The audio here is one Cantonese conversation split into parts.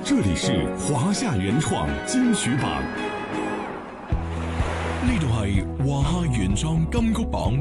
这里是華夏原創金曲榜， 呢度係華夏原創金曲榜。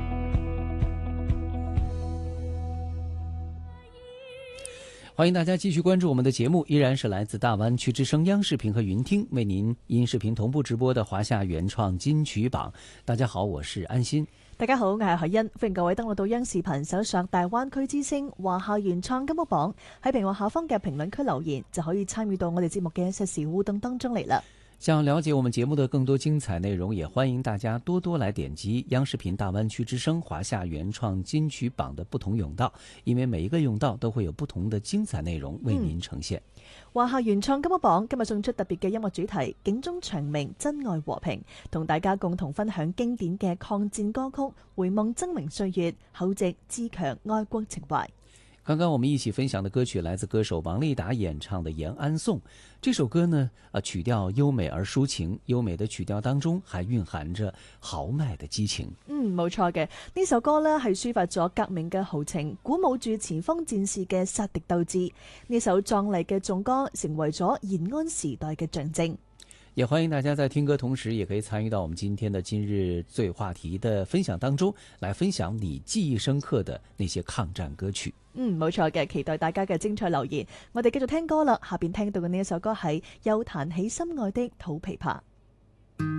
欢迎大家继续关注我们的节目，依然是来自大湾区之声央视频和云听为您音视频同步直播的華夏原創金曲榜。大家好，我是安心。 大家好，我係海欣，歡迎各位登錄到央視頻搜索大灣區之聲華夏原創金曲榜，喺屏幕下方嘅評論區留言就可以參與到我哋節目嘅實時互動當中嚟啦。 想了解我們節目的更多精彩內容，也歡迎大家多多來點擊央視頻大灣區之聲華夏原創金曲榜的不同甬道，因為每一個甬道都會有不同的精彩內容為您呈現。 華夏原創金曲榜今日送出特別嘅音樂主題警鐘長鳴真愛和平，同大家共同分享經典嘅抗戰歌曲，回望崢嶸歲月，厚植自強愛國情懷。 剛剛我們一起分享的歌曲來自歌手王麗達演唱的《延安頌》。這首歌呢，曲調優美而抒情，優美的曲調當中還蘊含着豪邁的激情。 冇錯嘅，呢首歌呢係抒發咗革命嘅豪情，鼓舞住前鋒戰士嘅殺敵鬥志。呢首壯麗嘅頌歌成為咗延安時代嘅象徵。 也歡迎大家在聽歌同時，也可以參與到我們今天的今日最話題的分享當中，來分享你記憶深刻的那些抗戰歌曲。 冇錯嘅，期待大家嘅精彩留言。我哋繼續聽歌啦，下邊聽到嘅呢一首歌係又彈起心愛的土琵琶。